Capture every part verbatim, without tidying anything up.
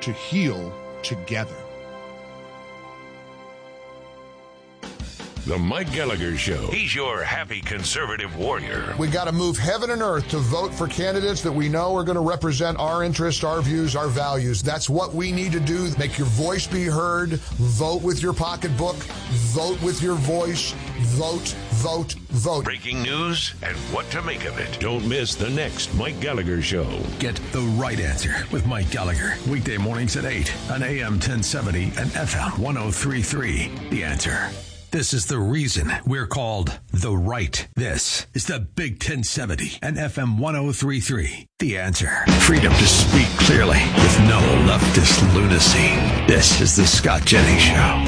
to heal together. The Mike Gallagher Show. He's your happy conservative warrior. We got to move heaven and earth to vote for candidates that we know are going to represent our interests, our views, our values. That's what we need to do. Make your voice be heard. Vote with your pocketbook. Vote with your voice. Vote, vote, vote. Breaking news and what to make of it. Don't miss the next Mike Gallagher Show. Get the right answer with Mike Gallagher. Weekday mornings at eight on A M ten seventy and F M one oh three point three. The Answer. This is the reason we're called The Right. This is the Big ten seventy and F M one oh three point three. The Answer. Freedom to speak clearly with no leftist lunacy. This is the Scott Jennings Show.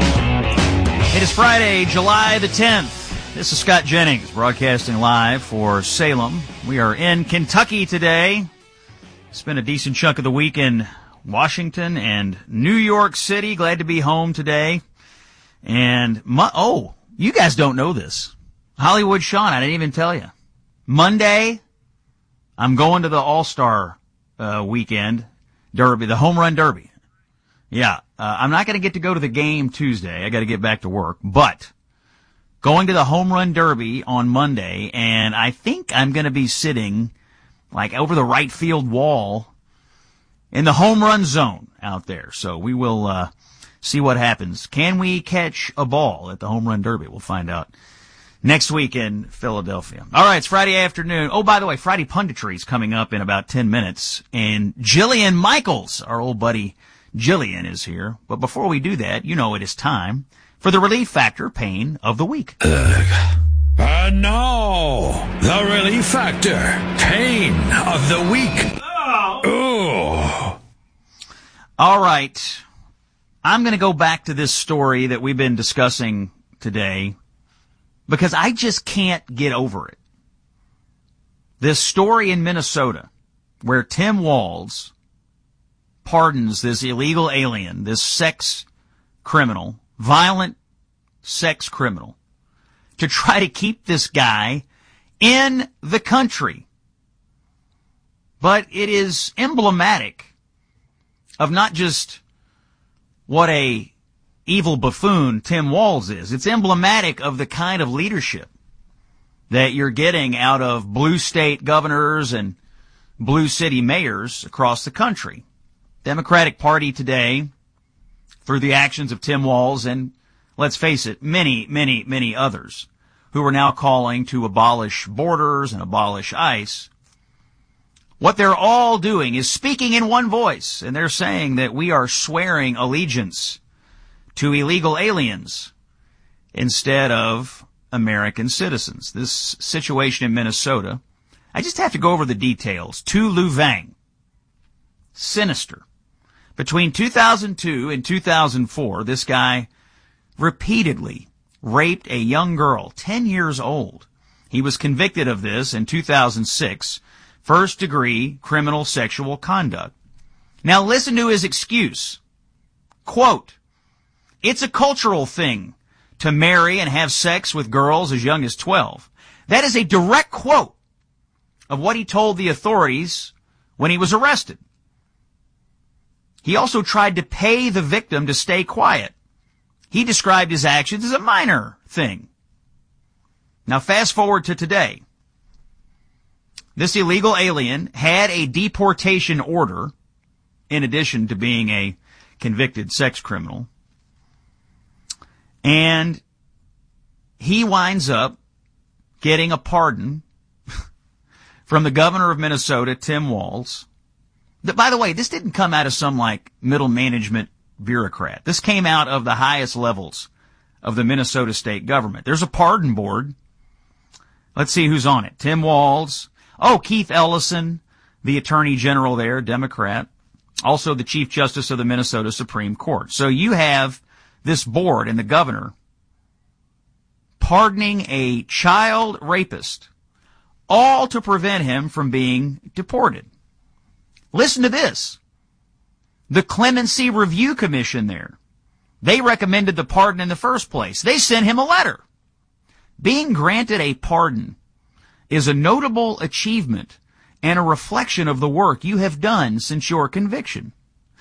It is Friday, July the tenth. This is Scott Jennings broadcasting live for Salem. We are in Kentucky today. Spent a decent chunk of the week in Washington and New York City. Glad to be home today. And, my, oh, you guys don't know this. Hollywood Sean, I didn't even tell you. Monday, I'm going to the All-Star uh, weekend Derby, the Home Run Derby. Yeah, uh, I'm not going to get to go to the game Tuesday. I got to get back to work. But going to the Home Run Derby on Monday, and I think I'm going to be sitting like over the right field wall in the home run zone out there. So we will uh see what happens. Can we catch a ball at the Home Run Derby? We'll find out next week in Philadelphia. All right, it's Friday afternoon. Oh, by the way, Friday Punditry is coming up in about ten minutes. And Jillian Michaels, our old buddy Jillian, is here. But before we do that, you know it is time for the Relief Factor Pain of the Week. Ugh. And now, the Relief Factor Pain of the Week. Oh. All right. I'm going to go back to this story that we've been discussing today because I just can't get over it. This story in Minnesota where Tim Walz pardons this illegal alien, this sex criminal, violent sex criminal, to try to keep this guy in the country. But it is emblematic of not just what a evil buffoon Tim Walz is. It's emblematic of the kind of leadership that you're getting out of blue state governors and blue city mayors across the country. Democratic Party today, through the actions of Tim Walz and, let's face it, many, many, many others who are now calling to abolish borders and abolish ICE, what they're all doing is speaking in one voice, and they're saying that we are swearing allegiance to illegal aliens instead of American citizens. This situation in Minnesota, I just have to go over the details. Tu Lu Vang, sinister. Between two thousand two and two thousand four, this guy repeatedly raped a young girl, ten years old. He was convicted of this in two thousand six. First-degree criminal sexual conduct. Now listen to his excuse. Quote, "It's a cultural thing to marry and have sex with girls as young as twelve. That is a direct quote of what he told the authorities when he was arrested. He also tried to pay the victim to stay quiet. He described his actions as a minor thing. Now fast forward to today. This illegal alien had a deportation order, in addition to being a convicted sex criminal. And he winds up getting a pardon from the governor of Minnesota, Tim Walz. By the way, this didn't come out of some, like, middle management bureaucrat. This came out of the highest levels of the Minnesota state government. There's a pardon board. Let's see who's on it. Tim Walz. Oh, Keith Ellison, the attorney general there, Democrat. Also the chief justice of the Minnesota Supreme Court. So you have this board and the governor pardoning a child rapist, all to prevent him from being deported. Listen to this. The Clemency Review Commission there, they recommended the pardon in the first place. They sent him a letter. Being granted a pardon is a notable achievement and a reflection of the work you have done since your conviction.